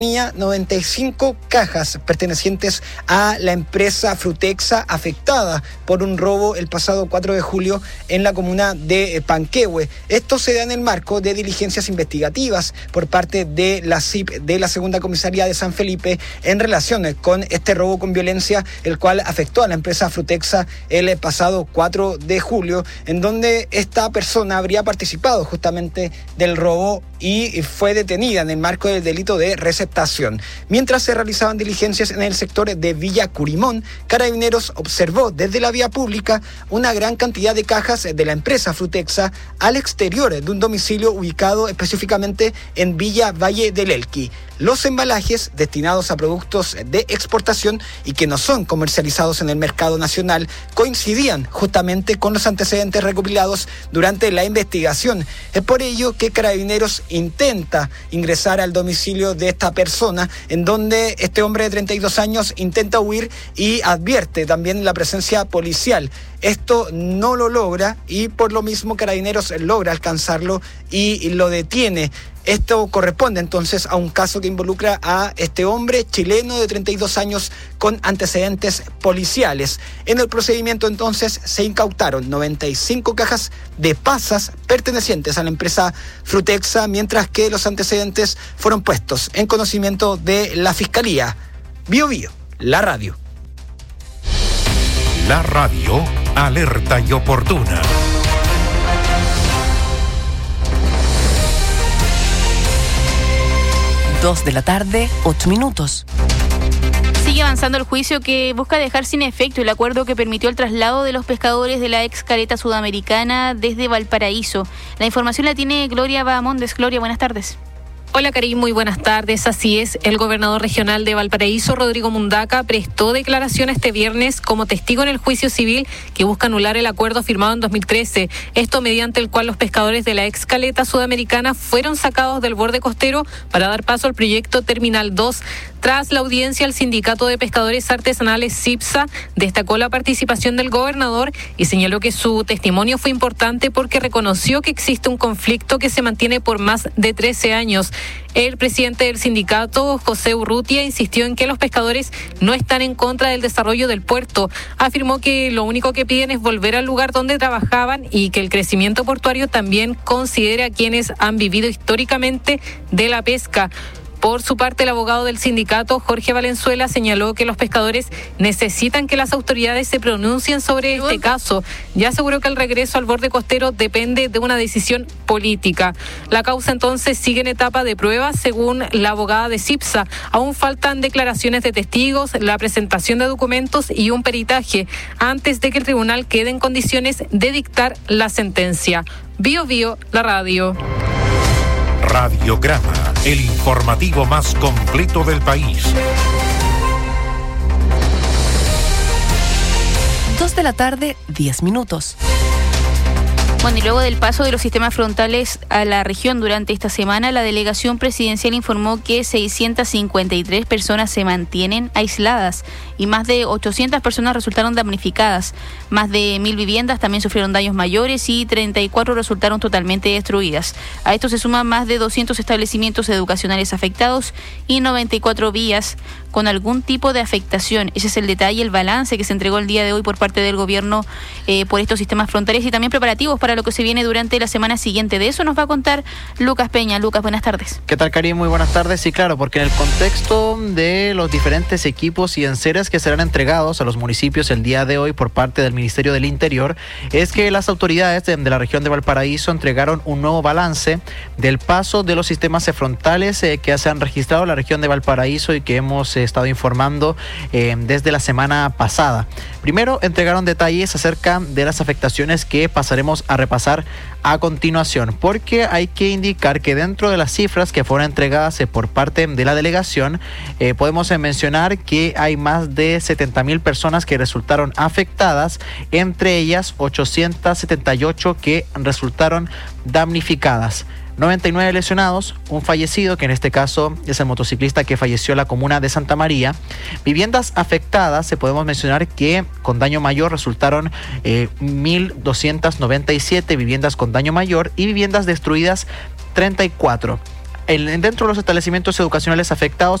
95 cajas pertenecientes a la empresa Frutexa afectada por un robo el pasado 4 de julio en la comuna de Panquehue. Esto se da en el marco de diligencias investigativas por parte de la CIP de la Segunda Comisaría de San Felipe en relación con este robo con violencia, el cual afectó a la empresa Frutexa el pasado 4 de julio, en donde esta persona habría participado justamente del robo y fue detenida en el marco del delito de receptación. Mientras se realizaban diligencias en el sector de Villa Curimón, Carabineros observó desde la vía pública una gran cantidad de cajas de la empresa Frutexa al exterior de un domicilio ubicado específicamente en Villa Valle del Elqui. Los embalajes destinados a productos de exportación y que no son comercializados en el mercado nacional coincidían justamente con los antecedentes recopilados durante la investigación. Es por ello que Carabineros intenta ingresar al domicilio de esta persona, en donde este hombre de 32 años intenta huir y advierte también la presencia policial. Esto no lo logra y por lo mismo Carabineros logra alcanzarlo y lo detiene. Esto corresponde entonces a un caso que involucra a este hombre chileno de 32 años con antecedentes policiales. En el procedimiento entonces se incautaron 95 cajas de pasas pertenecientes a la empresa Frutexa, mientras que los antecedentes fueron puestos en conocimiento de la Fiscalía. Bio Bio, la radio. La radio, alerta y oportuna. 2 de la tarde, 8 minutos. Sigue avanzando el juicio que busca dejar sin efecto el acuerdo que permitió el traslado de los pescadores de la ex caleta sudamericana desde Valparaíso. La información la tiene Gloria Bahamondes. Gloria, buenas tardes. Hola Karim, muy buenas tardes. Así es, el gobernador regional de Valparaíso, Rodrigo Mundaca, prestó declaración este viernes como testigo en el juicio civil que busca anular el acuerdo firmado en 2013. Esto mediante el cual los pescadores de la ex caleta sudamericana fueron sacados del borde costero para dar paso al proyecto Terminal 2. Tras la audiencia, el Sindicato de Pescadores Artesanales SIPSA destacó la participación del gobernador y señaló que su testimonio fue importante porque reconoció que existe un conflicto que se mantiene por más de 13 años. El presidente del sindicato, José Urrutia, insistió en que los pescadores no están en contra del desarrollo del puerto. Afirmó que lo único que piden es volver al lugar donde trabajaban y que el crecimiento portuario también considere a quienes han vivido históricamente de la pesca. Por su parte, el abogado del sindicato, Jorge Valenzuela, señaló que los pescadores necesitan que las autoridades se pronuncien sobre este caso. Ya aseguró que el regreso al borde costero depende de una decisión política. La causa entonces sigue en etapa de prueba, según la abogada de SIPSA. Aún faltan declaraciones de testigos, la presentación de documentos y un peritaje antes de que el tribunal quede en condiciones de dictar la sentencia. Bio Bio, la radio. Radiograma, el informativo más completo del país. 2 de la tarde, 10 minutos. Bueno, y luego del paso de los sistemas frontales a la región durante esta semana, la delegación presidencial informó que 653 personas se mantienen aisladas y más de 800 personas resultaron damnificadas. Más de 1.000 viviendas también sufrieron daños mayores y 34 resultaron totalmente destruidas. A esto se suman más de 200 establecimientos educacionales afectados y 94 vías con algún tipo de afectación. Ese es el detalle, el balance que se entregó el día de hoy por parte del gobierno por estos sistemas frontales y también preparativos para lo que se viene durante la semana siguiente. De eso nos va a contar Lucas Peña. Lucas, buenas tardes. ¿Qué tal, Karim? Muy buenas tardes. Sí, claro, porque en el contexto de los diferentes equipos y enseres que serán entregados a los municipios el día de hoy por parte del Ministerio del Interior, es que las autoridades de la región de Valparaíso entregaron un nuevo balance del paso de los sistemas frontales que se han registrado en la región de Valparaíso y que hemos estado informando desde la semana pasada. Primero, entregaron detalles acerca de las afectaciones que pasaremos a repasar a continuación, porque hay que indicar que dentro de las cifras que fueron entregadas por parte de la delegación, podemos mencionar que hay más de 70,000 personas que resultaron afectadas, entre ellas 878 que resultaron damnificadas. 99 lesionados, un fallecido, que en este caso es el motociclista que falleció en la comuna de Santa María. Viviendas afectadas, podemos mencionar que con daño mayor resultaron 1.297 viviendas con daño mayor y viviendas destruidas 34. dentro de los establecimientos educacionales afectados